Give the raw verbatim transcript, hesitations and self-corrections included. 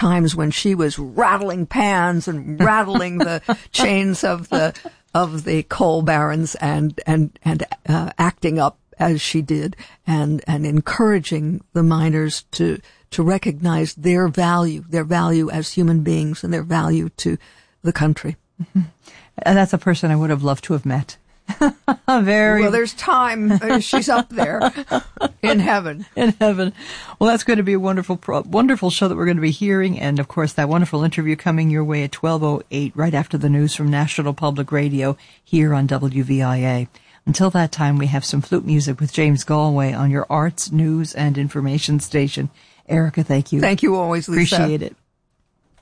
times when she was rattling pans and rattling the chains of the of the coal barons and and and uh, acting up as she did, and and encouraging the miners to to recognize their value, their value as human beings, and their value to the country. Mm-hmm. And that's a person I would have loved to have met. Very well. There's time. Uh, she's up there in heaven. In heaven. Well, that's going to be a wonderful, pro- wonderful show that we're going to be hearing, and of course, that wonderful interview coming your way at twelve oh eight, right after the news from National Public Radio here on W V I A. Until that time, we have some flute music with James Galway on your arts, news, and information station. Erica, thank you. Thank you always, Lisa. Appreciate it.